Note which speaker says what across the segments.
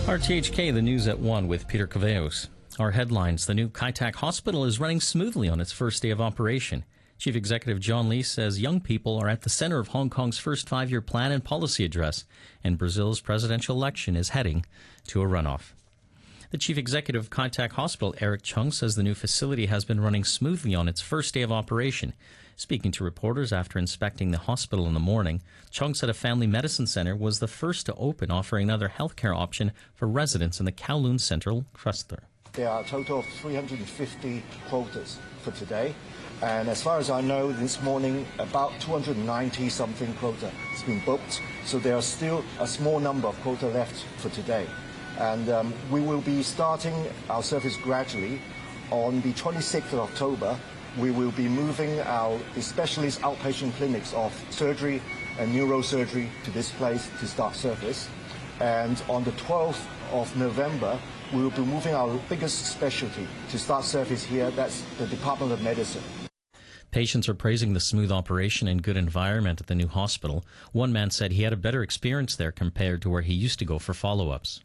Speaker 1: RTHK, the news at 1 with Peter Caveos. Our headlines: the new Kai Tak Hospital is running smoothly on its first day of operation. Chief Executive John Lee says young people are at the center of Hong Kong's first five-year plan and policy address, and Brazil's presidential election is heading to a runoff. The Chief Executive of Kai Tak Hospital, Eric Chung, says the new facility has been running smoothly on its first day of operation. Speaking to reporters after inspecting the hospital in the morning, Chung said a family medicine center was the first to open, offering another healthcare option for residents in the Kowloon Central Cluster.
Speaker 2: There are a total of 350 quotas for today. And as far as I know, this morning, about 290-something quota has been booked. So there are still a small number of quota left for today. And we will be starting our service gradually. On the 26th of October, we will be moving our specialist outpatient clinics of surgery and neurosurgery to this place to start service. And on the 12th of November, we will be moving our biggest specialty to start service here. That's the Department of Medicine.
Speaker 1: Patients are praising the smooth operation and good environment at the new hospital. One man said he had a better experience there compared to where he used to go for follow-ups.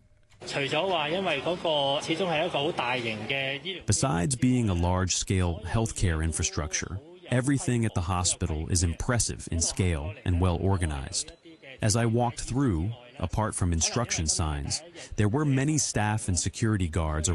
Speaker 3: Besides being a large-scale healthcare infrastructure, everything at the hospital is impressive in scale and well organized. As I walked through, apart from instruction signs, there were many staff and security guards